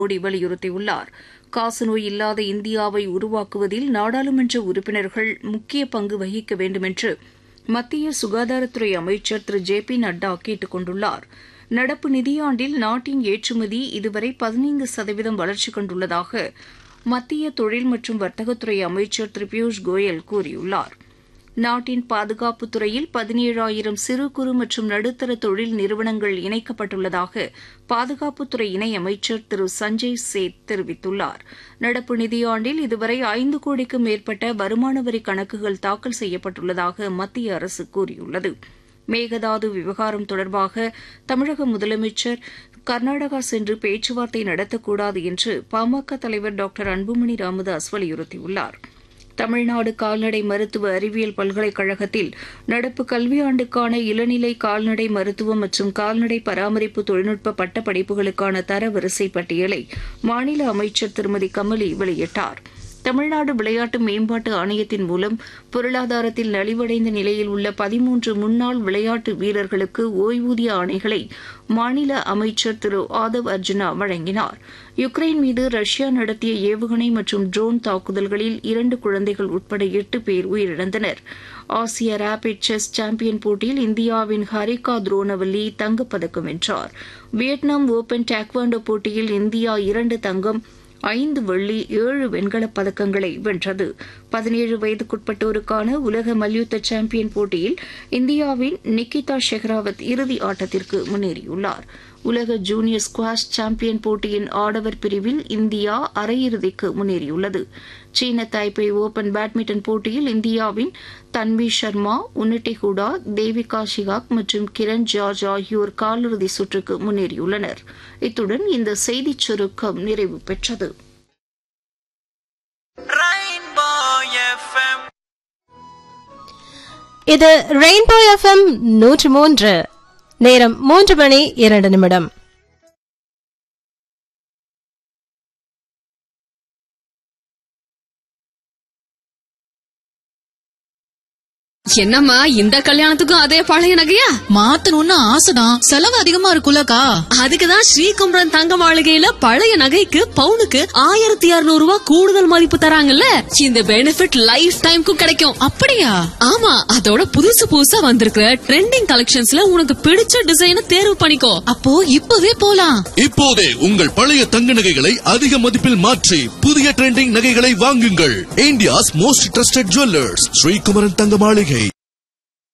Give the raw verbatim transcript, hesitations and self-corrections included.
மோடி வலியுறுத்தியுள்ளார். காசநோய் இல்லாத இந்தியாவை உருவாக்குவதில் நாடாளுமன்ற உறுப்பினர்கள் முக்கிய பங்கு வகிக்க வேண்டுமென்று மத்திய சுகாதாரத்துறை அமைச்சர் திரு ஜே பி நட்டா கேட்டுக் கொண்டுள்ளார். நடப்பு நிதியாண்டில் நாட்டின் ஏற்றுமதி இதுவரை பதினைந்து சதவீதம் வளர்ச்சி கண்டுள்ளதாக மத்திய தொழில் மற்றும் வர்த்தகத்துறை அமைச்சர் திரு பியூஷ் கோயல் கூறியுள்ளார். நாட்டின் பாதுகாப்புத் துறையில் பதினேழாயிரம் சிறு குறு மற்றும் நடுத்தர தொழில் நிறுவனங்கள் இணைக்கப்பட்டுள்ளதாக பாதுகாப்புத்துறை இணையமைச்சர் திரு சஞ்சய் சேத் தெரிவித்துள்ளார். நடப்பு நிதியாண்டில் இதுவரை ஐந்து கோடிக்கும் மேற்பட்ட வருமான வரி கணக்குகள் தாக்கல் செய்யப்பட்டுள்ளதாக மத்திய அரசு கூறியுள்ளது. மேகதாது விவகாரம் தொடர்பாக தமிழக முதலமைச்சர் கர்நாடகா சென்று பேச்சுவார்த்தை நடத்தக்கூடாது என்று பாமக தலைவர் டாக்டர் அன்புமணி ராமதாஸ் வலியுறுத்தியுள்ளார். தமிழ்நாடு கால்நடை மருத்துவ அறிவியல் பல்கலைக்கழகத்தில் நடப்பு கல்வியாண்டுக்கான இளநிலை கால்நடை மருத்துவம் மற்றும் கால்நடை பராமரிப்பு தொழில்நுட்ப பட்ட படிப்புகளுக்கான தரவரிசை பட்டியலை மாநில அமைச்சர் திருமதி கமலி வெளியிட்டார். தமிழ்நாடு விளையாட்டு மேம்பாட்டு ஆணையத்தின் மூலம் பொருளாதாரத்தில் நலிவடைந்த நிலையில் உள்ள பதிமூன்று முன்னாள் விளையாட்டு வீரர்களுக்கு ஓய்வூதிய ஆணைகளை மாநில அமைச்சர் திரு ஆதவ் அர்ஜுனா வழங்கினார். யுக்ரைன் மீது ரஷ்யா நடத்திய ஏவுகணை மற்றும் ட்ரோன் தாக்குதல்களில் இரண்டு குழந்தைகள் உட்பட எட்டு பேர் உயிரிழந்தனர். ஆசிய ரேபிட் செஸ் சாம்பியன் போட்டியில் இந்தியாவின் ஹரிகா துரோனவல்லி தங்கப்பதக்கம் வென்றார். வியட்நாம் ஓபன் டேக்வாண்டோ போட்டியில் இந்தியா இரண்டு தங்கம் ஐந்து வெள்ளி ஏழு வெண்கலப் பதக்கங்களை வென்றது. பதினேழு வயதுக்குட்பட்டோருக்கான உலக மல்யுத்த சாம்பியன் போட்டியில் இந்தியாவின் நிக்கிதா ஷெஹ்ராவத் இறுதி ஆட்டத்திற்கு முன்னேறியுள்ளார். உலக ஜூனியர் ஸ்குவாஷ் சாம்பியன் போட்டியின் ஆடவர் பிரிவில் இந்தியா அரையிறுதிக்கு முன்னேறியுள்ளது. சீன தைப்பே ஓபன் பேட்மிண்டன் போட்டியில் இந்தியாவின் தன்வி சர்மா, உன்னட்டி ஹூடா, தேவிகா ஷிகாக் மற்றும் கிரண் ஜார்ஜ் ஆகியோர் காலிறுதி சுற்றுக்கு முன்னேறியுள்ளனர். இத்துடன் இந்த செய்திச் சுருக்கம் நிறைவு பெற்றது. இது ரெயின்போ எஃப்எம் நூற்று மூன்று. நேரம் மூன்று மணி இரண்டு நிமிடம். என்னம்மா இந்த கல்யாணத்துக்கும் அதே பழைய நகையா? மாத்தணும்னு ஆசைதான், செலவு அதிகமா இருக்குல்லக்கா. அதுக்குதான் ஸ்ரீகுமரன் தங்க மாளிகையில பழைய நகைக்கு பவுனுக்கு ஆயிரத்தி இருநூறு ரூபாய் கூடுதல் மதிப்பு தராங்கல்ல. இந்த பெனிஃபிட் லைஃப் டைம்க்கும் கிடைக்கும். அப்படியா? ஆமா, அதோட புதுசு புதுசா வந்திருக்கிற ட்ரெண்டிங் கலெக்ஷன்ஸ்ல உனக்கு பிடிச்ச டிசைனை தேர்வு பண்ணிக்கோ. அப்போ இப்பவே போலாம். இப்போதே உங்கள் பழைய தங்க நகைகளை அதிக மதிப்பில் மாற்றி புதிய ட்ரெண்டிங் நகைகளை வாங்குங்கள். India's most trusted jewellers Sri Kumaran தங்க மாளிகை.